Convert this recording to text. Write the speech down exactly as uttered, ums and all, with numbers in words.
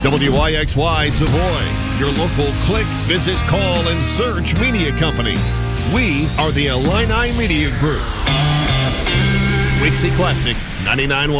W I X Y Savoy, your local click, visit, call, and search media company. We are the Illini Media Group. Wixie Classic ninety-nine point one.